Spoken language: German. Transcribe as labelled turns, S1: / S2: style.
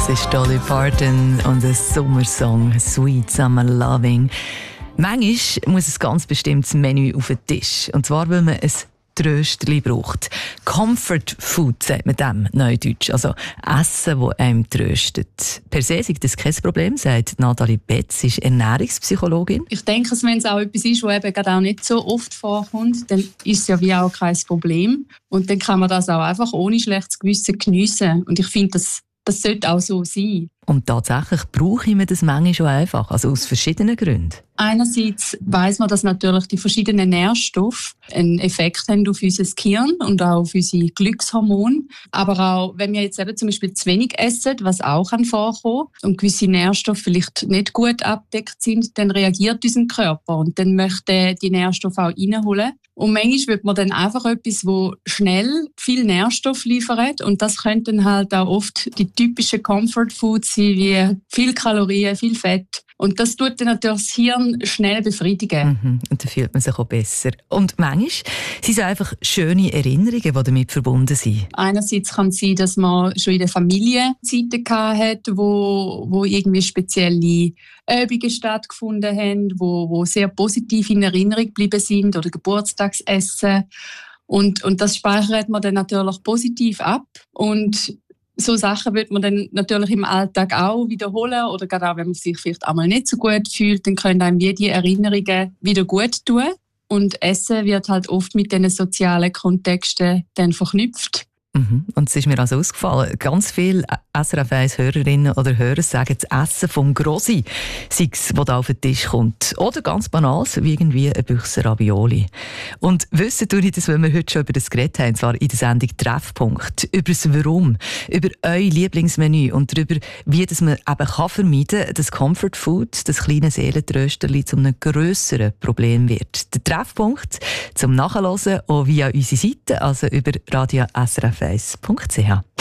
S1: Das ist Dolly Parton und ein Sommersong «Sweet Summer Loving». Manchmal muss ein ganz bestimmtes Menü auf den Tisch. Und zwar, weil man ein Trösterli braucht. Comfort Food sagt man dem Neudeutsch. Also Essen, das einem tröstet. Per se ist das kein Problem, sagt Nathalie Betz, ist Ernährungspsychologin.
S2: Ich denke, wenn es auch etwas ist, das eben gerade auch nicht so oft vorkommt, dann ist es ja wie auch kein Problem. Und dann kann man das auch einfach ohne schlechtes Gewissen geniessen. Und ich finde, das sollte auch so sein.
S1: Und tatsächlich brauche ich mir das manchmal schon einfach, also aus verschiedenen Gründen.
S2: Einerseits weiss man, dass natürlich die verschiedenen Nährstoffe einen Effekt haben auf unser Gehirn und auch auf unsere Glückshormone. Aber auch, wenn wir jetzt eben zum Beispiel zu wenig essen, was auch vorkommen kann, und gewisse Nährstoffe vielleicht nicht gut abgedeckt sind, dann reagiert unser Körper und dann möchte die Nährstoffe auch reinholen. Und manchmal will man dann einfach etwas, das schnell viel Nährstoff liefert. Und das könnten halt auch oft die typischen Comfort Foods sein, wie viel Kalorien, viel Fett. Und das tut dann natürlich das Hirn schnell befriedigen.
S1: Und dann fühlt man sich auch besser. Und manchmal sind es einfach schöne Erinnerungen, die damit verbunden sind.
S2: Einerseits kann es sein, dass man schon in der Familie Zeiten hatte, wo irgendwie spezielle Übungen stattgefunden haben, wo sehr positiv in Erinnerung geblieben sind, oder Geburtstagsessen. Und das speichert man dann natürlich positiv ab. Und so Sachen wird man dann natürlich im Alltag auch wiederholen, oder gerade auch, wenn man sich vielleicht einmal nicht so gut fühlt, dann können einem die Erinnerungen wieder gut tun. Und Essen wird halt oft mit diesen sozialen Kontexten dann verknüpft.
S1: Und es ist mir also ausgefallen, ganz viele SRF 1 Hörerinnen oder Hörer sagen, das Essen vom Grossi sei es, das da auf den Tisch kommt. Oder ganz banal, wie irgendwie ein Büchse Ravioli. Und wissen tue ich das, weil wir heute schon über das geredet haben, zwar in der Sendung «Treffpunkt», über das Warum, über euer Lieblingsmenü und darüber, wie das man eben vermeiden kann, dass Comfort Food, das kleine Seelentrösterli, zu einem grösseren Problem wird. Der Treffpunkt zum Nachhören auch via unsere Seite, also über radio-srf1.ch.